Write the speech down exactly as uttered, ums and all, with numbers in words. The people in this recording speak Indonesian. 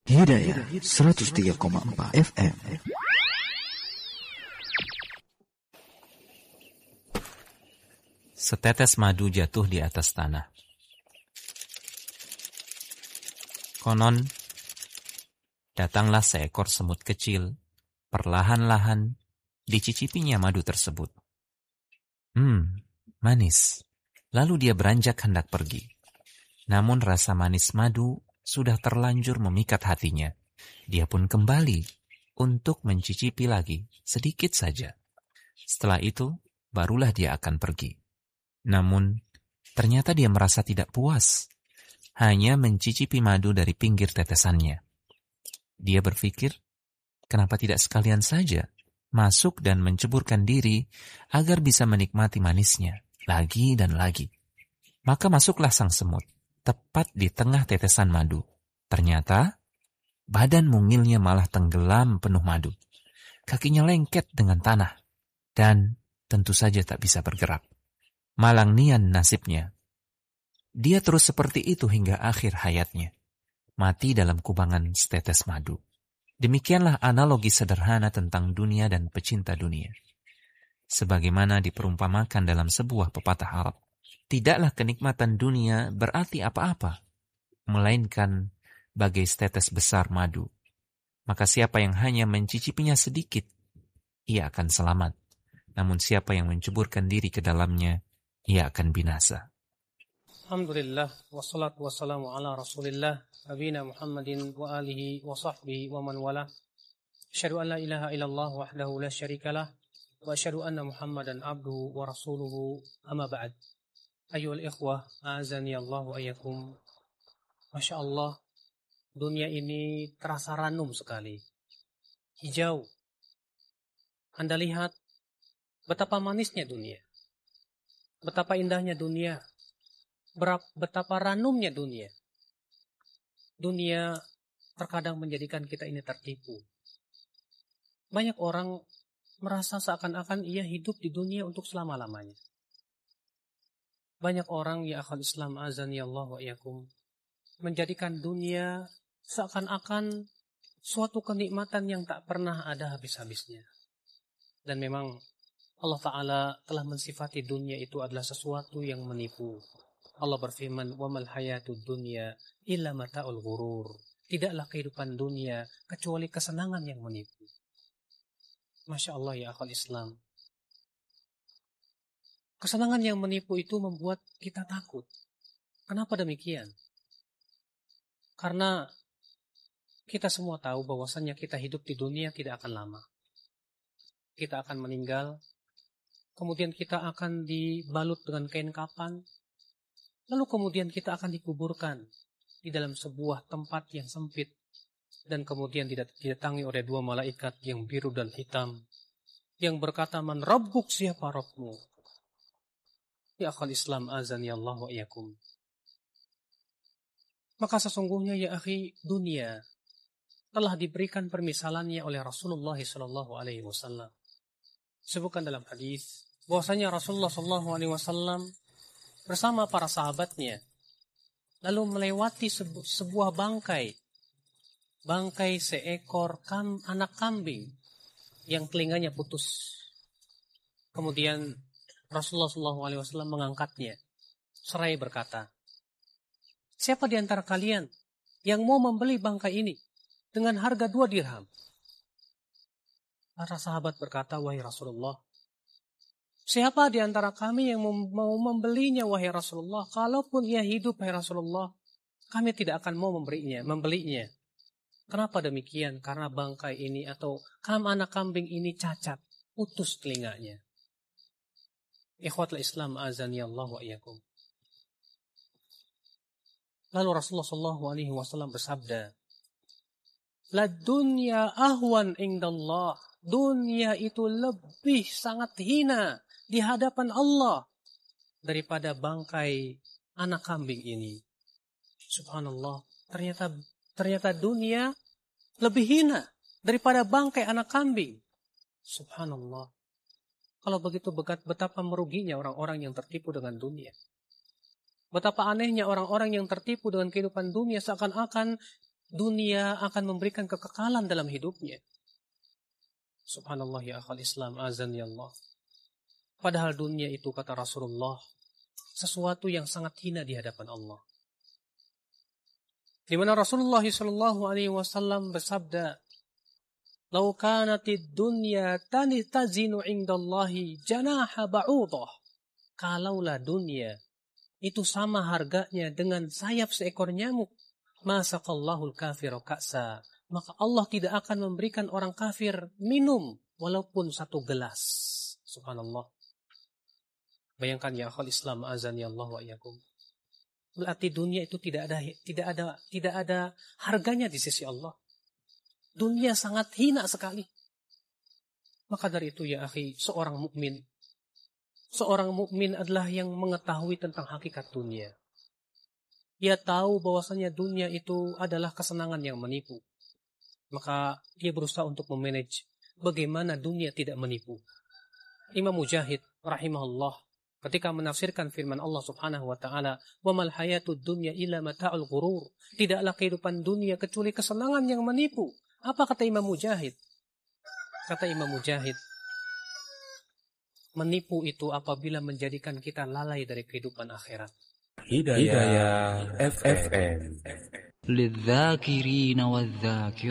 Hidayah seratus tiga koma empat F M. Setetes madu jatuh di atas tanah. Konon, datanglah seekor semut kecil, perlahan-lahan dicicipinya madu tersebut. Hmm, manis. Lalu dia beranjak hendak pergi. Namun rasa manis madu sudah terlanjur memikat hatinya. Dia pun kembali untuk mencicipi lagi, sedikit saja. Setelah itu, barulah dia akan pergi. Namun, ternyata dia merasa tidak puas, hanya mencicipi madu dari pinggir tetesannya. Dia berpikir, kenapa tidak sekalian saja masuk dan menceburkan diri agar bisa menikmati manisnya, lagi dan lagi. Maka masuklah sang semut, tepat di tengah tetesan madu. Ternyata, badan mungilnya malah tenggelam penuh madu. Kakinya lengket dengan tanah, dan tentu saja tak bisa bergerak. Malang nian nasibnya. Dia terus seperti itu hingga akhir hayatnya, mati dalam kubangan setetes madu. Demikianlah analogi sederhana tentang dunia dan pecinta dunia. Sebagaimana diperumpamakan dalam sebuah pepatah Arab, tidaklah kenikmatan dunia berarti apa-apa, melainkan bagai setetes besar madu. Maka siapa yang hanya mencicipinya sedikit, ia akan selamat. Namun siapa yang menceburkan diri ke dalamnya, ia akan binasa. Alhamdulillah, wassalatu wassalamu ala rasulillah, nabina Muhammadin wa alihi wa sahbihi wa man wala. Asyhadu an la ilaha illallah wahdahu la syarikalah, wa asyhadu anna Muhammadan abduhu wa rasuluhu, amma ba'd. Ayyuhal ikhwah, a'azani Allah wa iyyakum. Masya Allah, dunia ini terasa ranum sekali, hijau. Anda lihat betapa manisnya dunia, betapa indahnya dunia, betapa ranumnya dunia. Dunia terkadang menjadikan kita ini tertipu. Banyak orang merasa seakan-akan ia hidup di dunia untuk selama-lamanya. Banyak orang, ya akhal Islam azani Allah wa iyyakum, menjadikan dunia seakan-akan suatu kenikmatan yang tak pernah ada habis-habisnya. Dan memang Allah Ta'ala telah mensifati dunia itu adalah sesuatu yang menipu. Allah berfirman, وَمَا الْحَيَاةُ الدُّنْيَا إِلَّا مَتَاعُ الْغُرُورِ. Tidaklah kehidupan dunia kecuali kesenangan yang menipu. Masya Allah, ya akhal Islam. Kesenangan yang menipu itu membuat kita takut. Kenapa demikian? Karena kita semua tahu bahwasannya kita hidup di dunia tidak akan lama. Kita akan meninggal, kemudian kita akan dibalut dengan kain kafan, lalu kemudian kita akan dikuburkan di dalam sebuah tempat yang sempit, dan kemudian didatangi oleh dua malaikat yang biru dan hitam, yang berkata, Man Rabbuk, siapa Rabbmu? Ya akhal Islam azani Allah wa iyyakum. Maka sesungguhnya ya akhi, dunia telah diberikan permisalannya oleh Rasulullah sallallahu alaihi wasallam. Sebutkan dalam hadis bahwasanya Rasulullah sallallahu alaihi wasallam bersama para sahabatnya lalu melewati sebu- sebuah bangkai bangkai seekor kam, anak kambing yang telinganya putus. Kemudian Rasulullah sallallahu alaihi wasallam mengangkatnya seraya berkata, siapa di antara kalian yang mau membeli bangkai ini dengan harga dua dirham? Para sahabat berkata, wahai Rasulullah, siapa di antara kami yang mau membelinya, wahai Rasulullah? Kalaupun ia hidup, wahai Rasulullah, kami tidak akan mau memberinya, membelinya. Kenapa demikian? Karena bangkai ini atau kam anak kambing ini cacat, putus telinganya. Ikhwatul Islam azani Allah wa iyyakum. Lalu Rasulullah sallallahu alaihi wasallam bersabda, la dunya ahwan indallah. Dunia itu lebih sangat hina di hadapan Allah daripada bangkai anak kambing ini. Subhanallah, ternyata ternyata dunia lebih hina daripada bangkai anak kambing. Subhanallah. Kalau begitu betapa meruginya orang-orang yang tertipu dengan dunia. Betapa anehnya orang-orang yang tertipu dengan kehidupan dunia seakan-akan dunia akan memberikan kekekalan dalam hidupnya. Subhanallah ya akhal Islam, azan ya Allah. Padahal dunia itu, kata Rasulullah, sesuatu yang sangat hina di hadapan Allah. Di mana Rasulullah shallallahu alaihi wasallam bersabda, "Lau kanatid dunya tani tazinu indallahi janaha ba'udah." Kalaulah dunia itu sama harganya dengan sayap seekor nyamuk, masaqallahul kafiru ka'sa, maka Allah tidak akan memberikan orang kafir minum walaupun satu gelas. Subhanallah. Bayangkan ya akhal Islam, azan ya Allah wa iyyakum. Berarti dunia itu tidak ada tidak ada tidak ada harganya di sisi Allah. Dunia sangat hina sekali. Maka dari itu ya akhi, seorang mukmin seorang mukmin adalah yang mengetahui tentang hakikat dunia. Ia tahu bahwasanya dunia itu adalah kesenangan yang menipu. Maka dia berusaha untuk memanage bagaimana dunia tidak menipu. Imam Mujahid rahimahullah ketika menafsirkan firman Allah Subhanahu wa taala, "Wa mal hayatud dunya illa mata'ul ghurur." Tidaklah kehidupan dunia kecuali kesenangan yang menipu. Apa kata Imam Mujahid? Kata Imam Mujahid, menipu itu apabila menjadikan kita lalai dari kehidupan akhirat. Hidayah F M. للذاكرين والذاكرات